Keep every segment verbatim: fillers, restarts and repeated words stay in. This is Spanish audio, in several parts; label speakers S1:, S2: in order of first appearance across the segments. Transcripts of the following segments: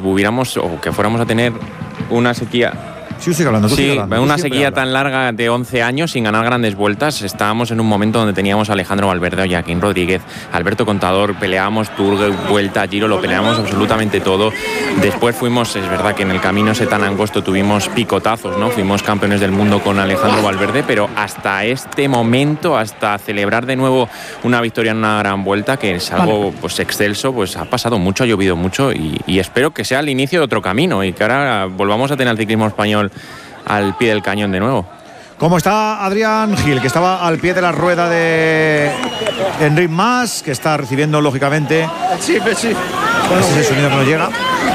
S1: hubiéramos o que fuéramos a tener una sequía.
S2: Sí, sigue hablando, tú
S1: sí,
S2: sigue hablando,
S1: una
S2: tú
S1: sequía
S2: habla.
S1: tan larga de once años sin ganar grandes vueltas. Estábamos en un momento donde teníamos a Alejandro Valverde, a Joaquín Rodríguez, Alberto Contador, peleábamos Tour, Vuelta, Giro, lo peleábamos absolutamente todo. Después fuimos, es verdad que en el camino ese tan angosto tuvimos picotazos, ¿no? Fuimos campeones del mundo con Alejandro Valverde, pero hasta este momento, hasta celebrar de nuevo una victoria en una gran vuelta, que es algo pues excelso, pues ha pasado mucho, ha llovido mucho y, y espero que sea el inicio de otro camino y que ahora volvamos a tener al ciclismo español al pie del cañón de nuevo.
S2: ¿Cómo está Adrián Gil, que estaba al pie de la rueda de Enric Mas, que está recibiendo lógicamente?
S3: Sí, sí.
S2: Ese es el sonido que nos llega.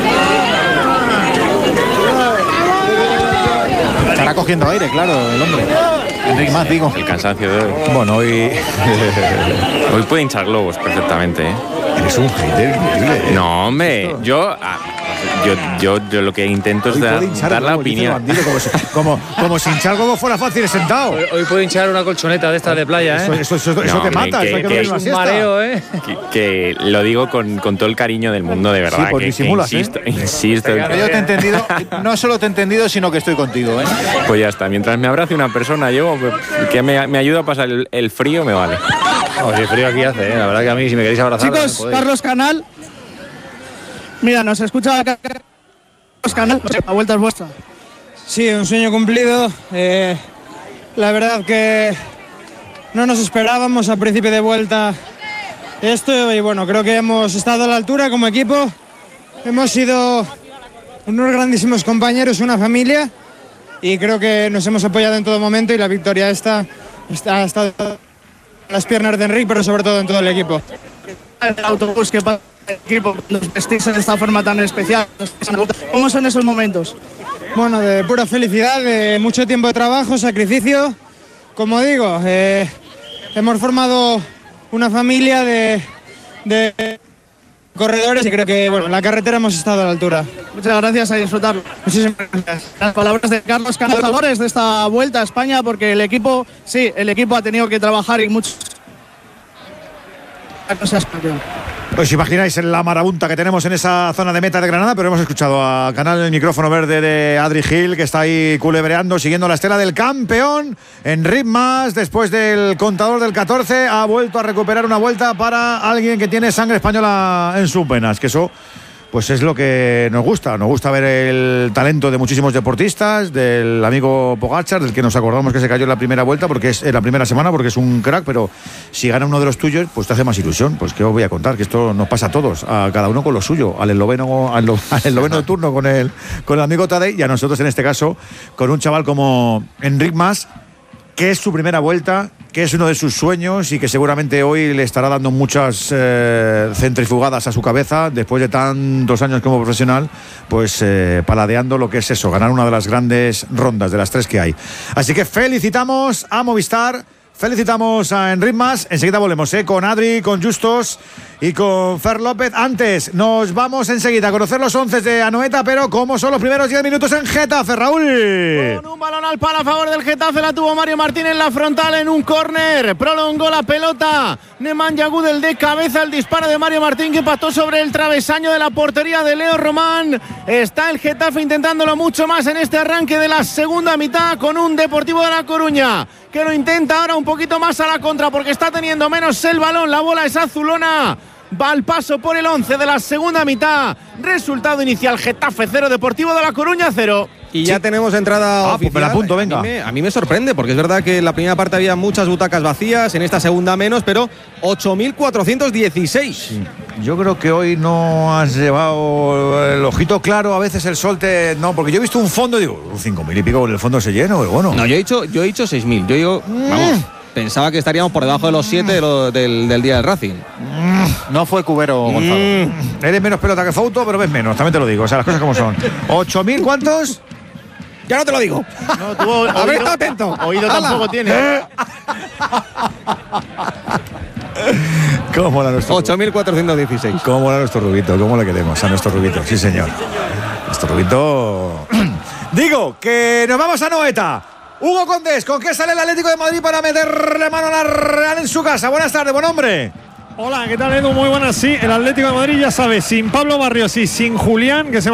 S3: Estará cogiendo aire, claro, el hombre. Enric Mas, digo.
S1: El cansancio de hoy.
S2: Bueno, hoy
S1: hoy puede hinchar globos perfectamente, ¿eh?
S2: Eres un hater increíble, ¿eh?
S1: No, hombre, yo, yo, yo, yo lo que intento es da, dar la opinión.
S2: Bandido, como, si, como, como si hinchar algo fuera fácil sentado.
S4: Hoy, hoy puedo hinchar una colchoneta de esta de playa, ¿eh?
S2: Eso, eso, eso, eso
S1: No,
S2: te
S1: hombre,
S2: mata,
S1: que,
S2: eso hay que
S1: que
S2: dormir
S1: es
S2: una
S4: Un
S2: siesta.
S4: mareo, ¿eh?
S1: Que, que lo digo con, con todo el cariño del mundo, de verdad.
S2: Sí, pues
S1: que, que
S2: disimulas,
S1: insisto,
S2: ¿eh?
S1: insisto.
S3: Yo te he entendido, no solo te he entendido, sino que estoy contigo, ¿eh?
S1: Pues ya está, mientras me abrace una persona, yo que me, me ayuda a pasar el, el frío, me vale.
S4: Oh, qué frío aquí hace, ¿eh? La verdad que a mí, si me queréis abrazar.
S5: Chicos,
S4: no
S5: Carlos Canal. Mira, nos escucha Carlos Canal. La vuelta es vuestra.
S6: Sí, un sueño cumplido. Eh, la verdad que no nos esperábamos a principio de vuelta esto y bueno, creo que hemos estado a la altura como equipo. Hemos sido unos grandísimos compañeros, una familia y creo que nos hemos apoyado en todo momento y la victoria esta está, está en las piernas de Enric, pero sobre todo en todo el equipo.
S5: El autobús que pasa el equipo, los vestís de esta forma tan especial. ¿Cómo son esos momentos?
S6: Bueno, de pura felicidad, de mucho tiempo de trabajo, sacrificio. Como digo, eh, hemos formado una familia de, de corredores y creo que bueno, en la carretera hemos estado a la altura.
S5: Muchas gracias, a disfrutarlo.
S6: Muchísimas gracias.
S5: Las palabras de Carlos Canal, valores de esta vuelta a España, porque el equipo, sí, el equipo ha tenido que trabajar y mucho.
S2: ¿Os imagináis la marabunta que tenemos en esa zona de meta de Granada? Pero hemos escuchado a Canal el micrófono verde de Adri Gil, que está ahí culebreando, siguiendo la estela del campeón. Enric Mas, después del contador del catorce, ha vuelto a recuperar una vuelta para alguien que tiene sangre española en sus venas, que eso pues es lo que nos gusta. Nos gusta ver el talento de muchísimos deportistas, del amigo Pogačar, del que nos acordamos que se cayó en la primera vuelta, porque es en la primera semana, porque es un crack, pero si gana uno de los tuyos, pues te hace más ilusión. Pues qué os voy a contar, que esto nos pasa a todos, a cada uno con lo suyo, al esloveno, al, al esloveno de turno con el, con el amigo Tadej, y a nosotros en este caso, con un chaval como Enric Mas, que es su primera vuelta, que es uno de sus sueños y que seguramente hoy le estará dando muchas eh, centrifugadas a su cabeza después de tantos años como profesional, pues eh, paladeando lo que es eso, ganar una de las grandes rondas, de las tres que hay. Así que felicitamos a Movistar, felicitamos a Enric Mas. Enseguida volvemos ¿eh? con Adri, con Justos y con Fer López. Antes, nos vamos enseguida a conocer los once de Anoeta, pero ¿cómo son los primeros diez minutos en Getafe, Raúl?
S7: Con un balón al palo a favor del Getafe, la tuvo Mario Martín en la frontal en un córner, prolongó la pelota Nemanja Gudel de cabeza, el disparo de Mario Martín que impactó sobre el travesaño de la portería de Leo Román. Está el Getafe intentándolo mucho más en este arranque de la segunda mitad con un Deportivo de La Coruña que lo intenta ahora un poquito más a la contra porque está teniendo menos el balón, la bola es azulona. Va al paso por el once de la segunda mitad. Resultado inicial: Getafe cero, Deportivo de La Coruña cero.
S8: Y ya sí. tenemos entrada
S2: ah,
S8: oficial.
S2: Pues me la apunto, venga.
S8: A mí, me, a mí me sorprende, porque es verdad que en la primera parte había muchas butacas vacías, en esta segunda menos, pero ocho mil cuatrocientos dieciséis.
S2: Sí. Yo creo que hoy no has llevado el ojito claro, a veces el sol te... No, porque yo he visto un fondo y digo, cinco mil y pico en el fondo se lleno, pero bueno.
S8: No, yo he dicho, yo he dicho seis mil. Yo digo, mm. vamos, pensaba que estaríamos por debajo de los siete de lo, del, del día del Racing.
S3: Mm. No fue Cubero, Gonzalo.
S2: Mm. Eres menos pelota que Fouto, pero ves menos, también te lo digo. O sea, las cosas como son. ¿ocho mil cuántos?
S8: Ya no te lo digo.
S7: No, tuvo
S8: a ver, está atento.
S7: Oído
S8: ¡Hala!
S7: Tampoco tiene.
S2: ¿Eh? ¿Cómo mola nuestro
S8: ocho mil cuatrocientos dieciséis.
S2: ¿Cómo mola nuestro Rubito? ¿Cómo le queremos a nuestro Rubito? Sí, señor. Nuestro Rubito... Digo, que nos vamos a Noeta. Hugo Condés, ¿con qué sale el Atlético de Madrid para meterle mano a la Real en su casa? Buenas tardes, buen hombre.
S9: Hola, ¿qué tal, Edu? Muy buenas, sí. El Atlético de Madrid, ya sabes, sin Pablo Barrios y sin Julián, que se